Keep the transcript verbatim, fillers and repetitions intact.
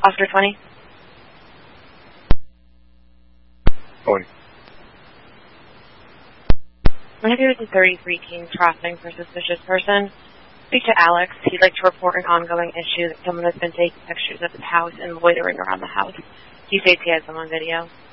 Oscar twenty. Going. I'm going to go to thirty-three Kings Crossing for suspicious person. Speak to Alex. He'd like to report an ongoing issue that someone has been taking pictures of his house and loitering around the house. He states he has them on video.